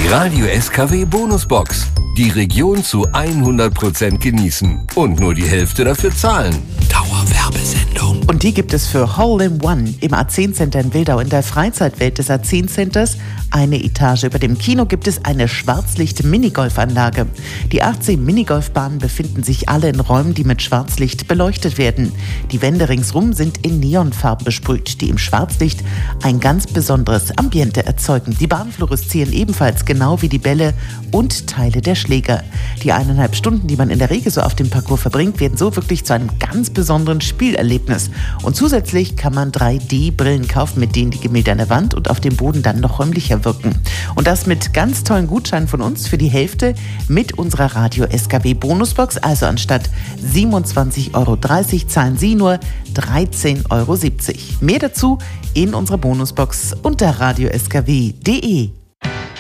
Die Radio SKW Bonusbox. Die Region zu 100% genießen und nur die Hälfte dafür zahlen. Dauerwerbesendung. Und die gibt es für Hole in One im A10 Center in Wildau in der Freizeitwelt des A10 Centers. Eine Etage über dem Kino gibt es eine Schwarzlicht-Minigolfanlage. Die 18 Minigolfbahnen befinden sich alle in Räumen, die mit Schwarzlicht beleuchtet werden. Die Wände ringsrum sind in Neonfarben besprüht, die im Schwarzlicht ein ganz besonderes Ambiente erzeugen. Die Bahnen fluoreszieren ebenfalls, genau wie die Bälle und Teile der Schläger. Die 1,5 Stunden, die man in der Regel so auf dem Parcours verbringt, werden so wirklich zu einem ganz besonderen Spielerlebnis. Und zusätzlich kann man 3D-Brillen kaufen, mit denen die Gemälde an der Wand und auf dem Boden dann noch räumlicher wirken. Und das mit ganz tollen Gutscheinen von uns für die Hälfte mit unserer Radio SKW Bonusbox. Also anstatt 27,30 € zahlen Sie nur 13,70 €. Mehr dazu in unserer Bonusbox unter radioskw.de.